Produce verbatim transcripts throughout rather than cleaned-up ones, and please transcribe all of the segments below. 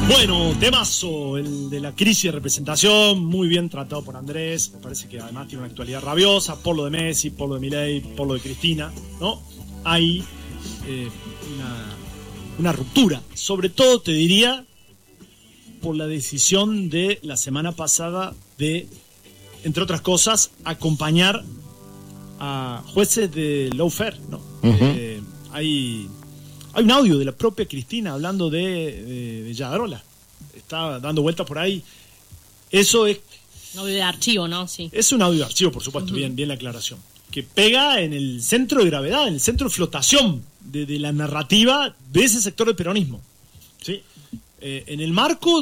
Bueno, temazo, el de la crisis de representación, muy bien tratado por Andrés, me parece que además tiene una actualidad rabiosa, por lo de Messi, por lo de Milei, por lo de Cristina, ¿no? Hay eh, una, una ruptura, sobre todo te diría por la decisión de la semana pasada de, entre otras cosas, acompañar a jueces de lawfare, ¿no? Uh-huh. Eh, hay... Hay un audio de la propia Cristina hablando de, de, de Yadrola. Está dando vueltas por ahí. Eso es... Un audio de archivo, ¿no? Sí. Es un audio de archivo, por supuesto, uh-huh. bien, bien la aclaración. Que pega en el centro de gravedad, en el centro de flotación de, de la narrativa de ese sector del peronismo. ¿Sí? Eh, en el marco...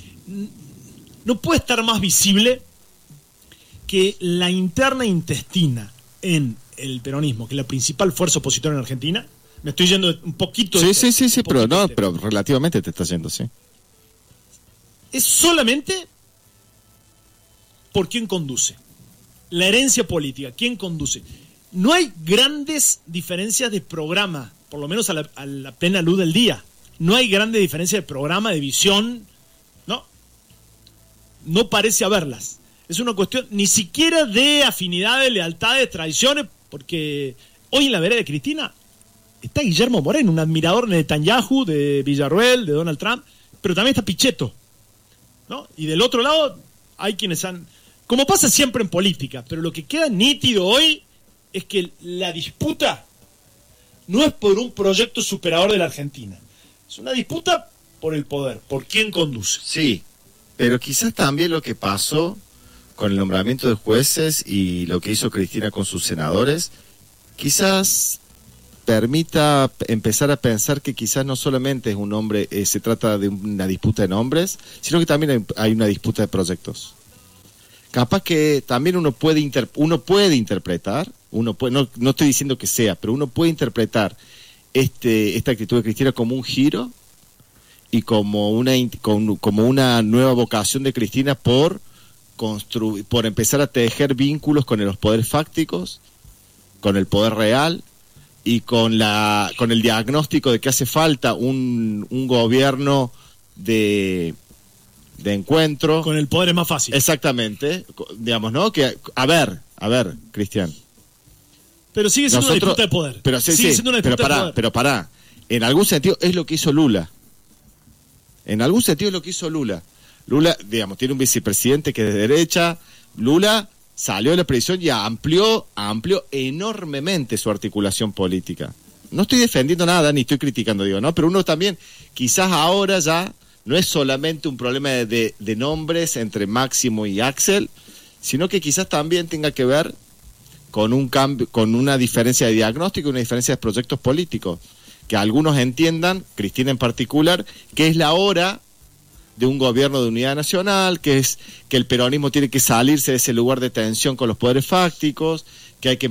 No puede estar más visible que la interna intestina en el peronismo, que es la principal fuerza opositora en Argentina. Me estoy yendo un poquito... Sí, de, sí, sí, sí, pero no, pero relativamente te estás yendo, sí. Es solamente por quién conduce. La herencia política, quién conduce. No hay grandes diferencias de programa, por lo menos a la, a la plena luz del día. No hay grandes diferencias de programa, de visión, ¿no? No parece haberlas. Es una cuestión ni siquiera de afinidades, lealtades, tradiciones, porque hoy en la vereda de Cristina... Está Guillermo Moreno, un admirador de Netanyahu, de Villarruel, de Donald Trump, pero también está Pichetto, ¿no? Y del otro lado hay quienes han... Como pasa siempre en política, pero lo que queda nítido hoy es que la disputa no es por un proyecto superador de la Argentina. Es una disputa por el poder, por quién conduce. Sí, pero quizás también lo que pasó con el nombramiento de jueces y lo que hizo Cristina con sus senadores, quizás... permita empezar a pensar que quizás no solamente es un hombre, eh, se trata de una disputa de nombres, sino que también hay, hay una disputa de proyectos. Capaz que también uno puede inter, uno puede interpretar, uno puede, no, no estoy diciendo que sea, pero uno puede interpretar este esta actitud de Cristina como un giro y como una como, como una nueva vocación de Cristina por construir, por empezar a tejer vínculos con los poderes fácticos, con el poder real. Y con la con el diagnóstico de que hace falta un, un gobierno de, de encuentro. Con el poder es más fácil. Exactamente. Digamos, ¿no? Que, a ver, a ver, Cristian. Pero sigue siendo Nosotros, una disputa de poder. Pero, sí, sigue sí, siendo una pero disputa pará, de poder. Pero pará. En algún sentido es lo que hizo Lula. En algún sentido es lo que hizo Lula. Lula, digamos, tiene un vicepresidente que es de derecha. Lula... salió de la prisión y amplió, amplió enormemente su articulación política. No estoy defendiendo nada, ni estoy criticando, digo, ¿no? Pero uno también, quizás ahora ya, no es solamente un problema de, de, de nombres entre Máximo y Axel, sino que quizás también tenga que ver con un cambio, con una diferencia de diagnóstico y una diferencia de proyectos políticos. Que algunos entiendan, Cristina en particular, que es la hora de un gobierno de unidad nacional, que es que el peronismo tiene que salirse de ese lugar de tensión con los poderes fácticos, que hay que